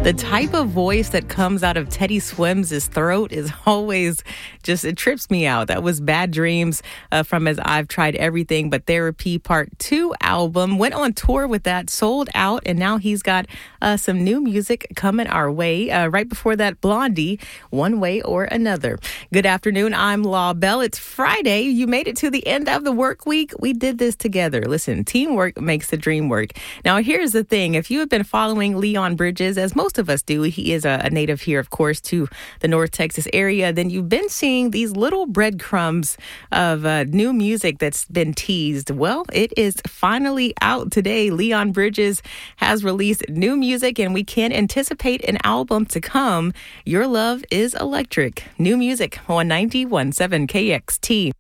The type of voice that comes out of Teddy Swims' throat is always it trips me out. That was Bad Dreams from his I've Tried Everything But Therapy Part 2 album. Went on tour with that, sold out, and now he's got some new music coming our way. Right before that, Blondie, One Way or Another. Good afternoon, I'm Law Bell. It's Friday. You made it to the end of the work week. We did this together. Listen, teamwork makes the dream work. Now, here's the thing. If you have been following Leon Bridges, as most of us do, he is a native here, of course, to the North Texas area, then you've been seeing these little breadcrumbs of new music that's been teased. Well, it is finally out today. Leon Bridges has released new music, and we can anticipate an album to come. Your Love is Electric. New music on 91.7 KXT.